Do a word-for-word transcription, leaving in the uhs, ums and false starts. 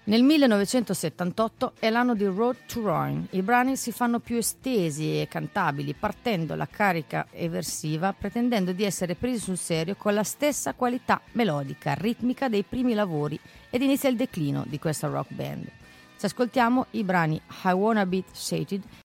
Nel millenovecentosettantotto è l'anno di Road to Ruin. I brani si fanno più estesi e cantabili, partendo la carica eversiva, pretendendo di essere presi sul serio con la stessa qualità melodica, ritmica dei primi lavori, ed inizia il declino di questa rock band. Ci ascoltiamo i brani I Wanna Be Sated